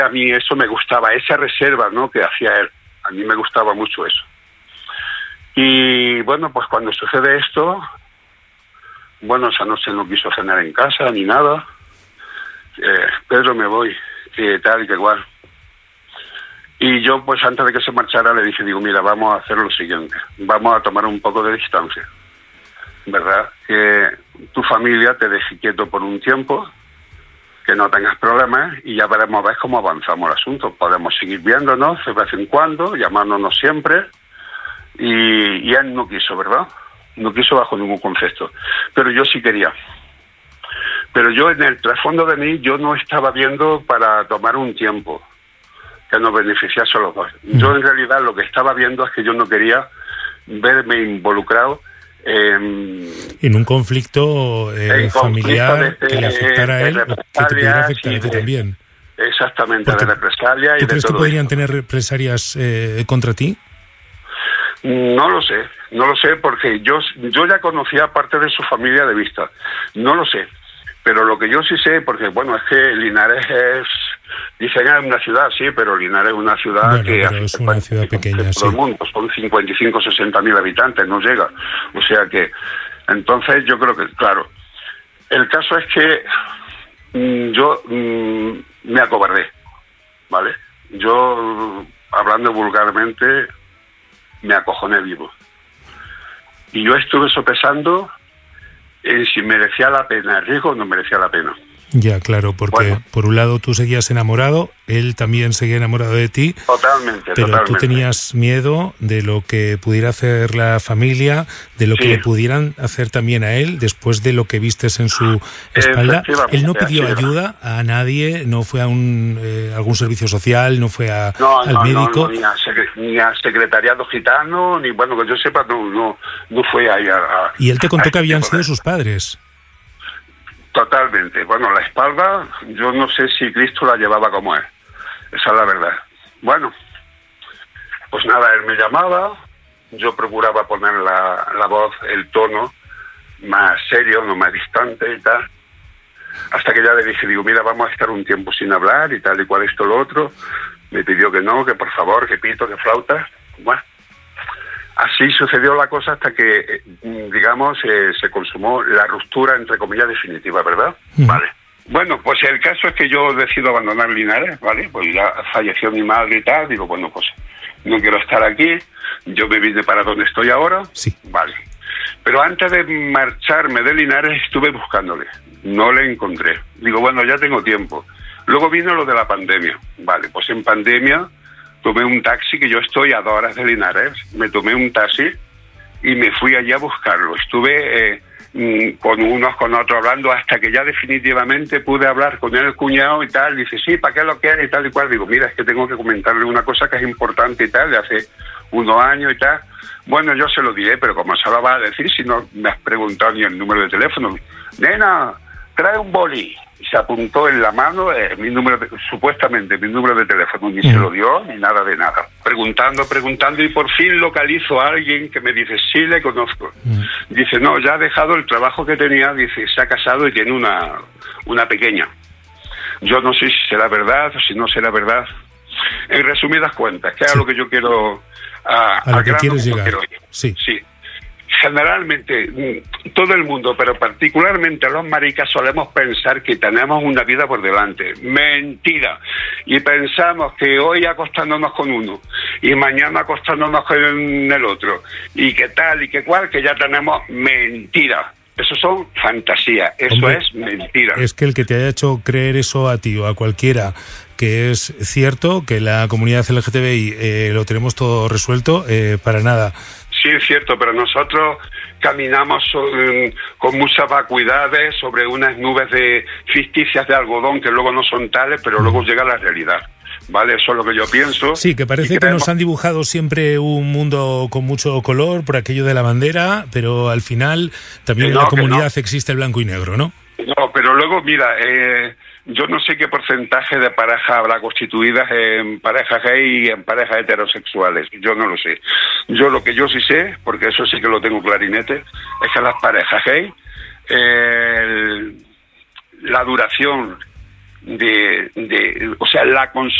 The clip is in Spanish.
a mí eso me gustaba, esa reserva, ¿no?, que hacía él. A mí me gustaba mucho eso. Y bueno, pues cuando sucede esto, bueno, esa noche no quiso cenar en casa ni nada. Pedro, me voy, tal y que igual. Y yo, pues antes de que se marchara, le dije, digo, mira, vamos a hacer lo siguiente, vamos a tomar un poco de distancia, ¿verdad? Que tu familia te deje quieto por un tiempo, que no tengas problemas y ya veremos a ver cómo avanzamos el asunto. Podemos seguir viéndonos de vez en cuando, llamándonos siempre, y él no quiso, ¿verdad? No quiso bajo ningún concepto, pero yo sí quería. Pero yo en el trasfondo de mí, yo no estaba viendo para tomar un tiempo que nos beneficiase a los dos. Yo en realidad lo que estaba viendo es que yo no quería verme involucrado en un conflicto familiar que le afectara a él, que te pudiera afectar a ti también. Exactamente, porque de represalia y de todo. ¿Tú crees que podrían tener represalias contra ti? No lo sé porque yo ya conocía parte de su familia de vista, no lo sé, pero lo que yo sí sé, porque bueno, es que Linares dicen es una ciudad, sí, pero Linares es una ciudad que es una ciudad pequeña, todo el mundo, son 55-60 mil habitantes, no llega, o sea que, entonces yo creo que, claro, el caso es que yo me acobardé, ¿vale? Yo, hablando vulgarmente, me acojoné vivo. Y yo estuve sopesando si merecía la pena el riesgo o no merecía la pena. Ya, claro, porque por un lado tú seguías enamorado, él también seguía enamorado de ti. Totalmente, pero totalmente. Tú tenías miedo de lo que pudiera hacer la familia, de lo que le pudieran hacer también a él, después de lo que vistes en su espalda. Él no pidió ayuda a nadie, no fue a algún servicio social, no fue al médico. No, ni a secretariado gitano, ni bueno, que yo sepa, no fue ahí a... Y él te contó que habían sido sus padres. Totalmente. Bueno, la espalda, yo no sé si Cristo la llevaba como él. Esa es la verdad. Bueno, pues nada, él me llamaba, yo procuraba poner la voz, el tono más serio, no más distante y tal, hasta que ya le dije, digo, mira, vamos a estar un tiempo sin hablar y tal y cual esto, lo otro. Me pidió que no, que por favor, que pito, que flauta. Bueno, así sucedió la cosa hasta que, digamos, se consumó la ruptura, entre comillas, definitiva, ¿verdad? Vale. Bueno, pues el caso es que yo decido abandonar Linares, ¿vale? Pues ya falleció mi madre y tal, digo, bueno, pues no quiero estar aquí, yo me vine para donde estoy ahora, sí. Vale. Pero antes de marcharme de Linares estuve buscándole, no le encontré. Digo, bueno, ya tengo tiempo. Luego vino lo de la pandemia, vale, pues en pandemia tomé un taxi, que yo estoy a 2 horas de Linares, me tomé un taxi y me fui allá a buscarlo. Estuve con unos, con otros hablando, hasta que ya definitivamente pude hablar con el cuñado y tal. Dice, sí, ¿para qué lo quieres? Y tal y cual. Digo, mira, es que tengo que comentarle una cosa que es importante y tal, de hace unos años y tal. Bueno, yo se lo diré, pero como se lo vas a decir si no me has preguntado ni el número de teléfono? Nena, trae un boli. Se apuntó en la mano supuestamente mi número de teléfono, ni se lo dio, ni nada de nada. Preguntando, y por fin localizo a alguien que me dice, sí, le conozco. Dice, no, ya ha dejado el trabajo que tenía, dice, se ha casado y tiene una pequeña. Yo no sé si será verdad o si no será verdad. En resumidas cuentas, que es a lo que yo quiero... a lo que quieres llegar. Sí. Generalmente, todo el mundo, pero particularmente los maricas, solemos pensar que tenemos una vida por delante. Mentira. Y pensamos que hoy acostándonos con uno y mañana acostándonos con el otro y que tal y que cual, que ya tenemos. Mentira. Eso son fantasías. Eso, hombre, es mentira. Es que el que te haya hecho creer eso a ti o a cualquiera, que es cierto que la comunidad LGTBI lo tenemos todo resuelto, para nada. Sí, es cierto, pero nosotros caminamos con muchas vacuidades sobre unas nubes de ficticias de algodón que luego no son tales, pero luego llega la realidad, ¿vale? Eso es lo que yo pienso. Sí, que parece que nos han dibujado siempre un mundo con mucho color por aquello de la bandera, pero al final también en la comunidad existe el blanco y negro, ¿no? No, pero luego, mira, yo no sé qué porcentaje de parejas habrá constituidas en parejas gay y en parejas heterosexuales. Yo no lo sé. Yo lo que yo sí sé, porque eso sí que lo tengo clarinete, es que las parejas gay, la duración o sea, la